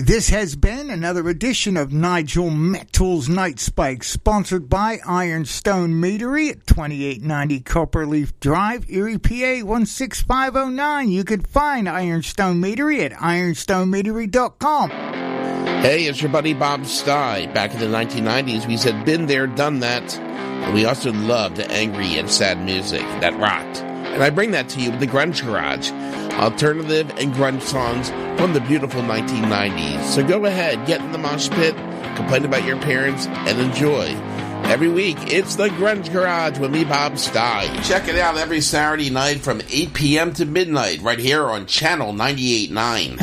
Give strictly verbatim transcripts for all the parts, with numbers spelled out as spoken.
This has been another edition of Nigel Metall's Night Spike, sponsored by Ironstone Meadery at twenty-eight ninety Copperleaf Drive, Erie, P A one six five oh nine. You can find Ironstone Meadery at ironstone meadery dot com. Hey, it's your buddy Bob Stye. Back in the nineteen nineties, we said been there, done that. And we also loved angry and sad music that rocked. And I bring that to you with the Grunge Garage. Alternative and grunge songs from the beautiful nineteen nineties. So go ahead, get in the mosh pit, complain about your parents, and enjoy. Every week, it's the Grunge Garage with me, Bob Stye. Check it out every Saturday night from eight p.m. to midnight right here on Channel ninety-eight point nine.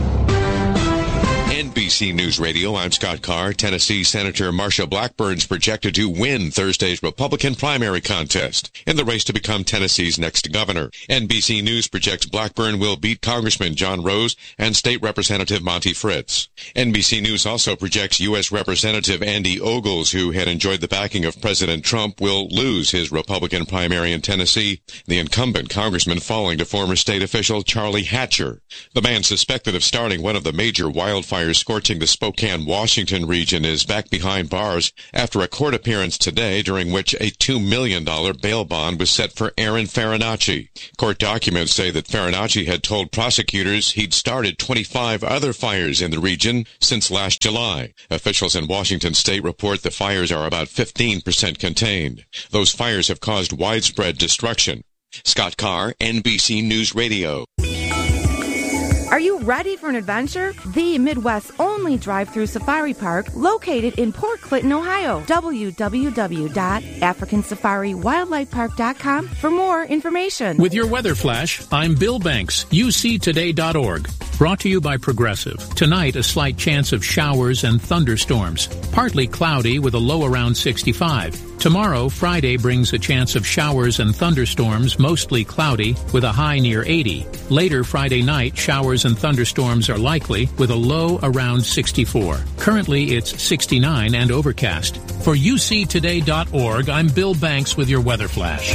N B C News Radio, I'm Scott Carr. Tennessee Senator Marsha Blackburn's projected to win Thursday's Republican primary contest in the race to become Tennessee's next governor. N B C News projects Blackburn will beat Congressman John Rose and State Representative Monty Fritz. N B C News also projects U S. Representative Andy Ogles, who had enjoyed the backing of President Trump, will lose his Republican primary in Tennessee, the incumbent congressman falling to former state official Charlie Hatcher. The man suspected of starting one of the major wildfires scorching the Spokane, Washington region is back behind bars after a court appearance today during which a two million dollars bail bond was set for Aaron Farinacci. Court documents say that Farinacci had told prosecutors he'd started twenty-five other fires in the region since last July. Officials in Washington state report the fires are about fifteen percent contained. Those fires have caused widespread destruction. Scott Carr, N B C News Radio. Are you ready for an adventure? The Midwest's only drive-through safari park located in Port Clinton, Ohio. w w w dot african safari wildlife park dot com for more information. With your weather flash, I'm Bill Banks, u c today dot org. Brought to you by Progressive. Tonight, a slight chance of showers and thunderstorms. Partly cloudy with a low around sixty-five. Tomorrow, Friday, brings a chance of showers and thunderstorms, mostly cloudy, with a high near eighty. Later Friday night, showers and thunderstorms are likely, with a low around sixty-four. Currently, it's sixty-nine and overcast. For u c today dot org, I'm Bill Banks with your weather flash.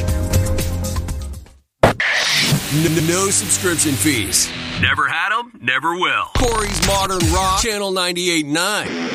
No subscription fees. Never had them, never will. Corey's Modern Rock, Channel ninety-eight point nine.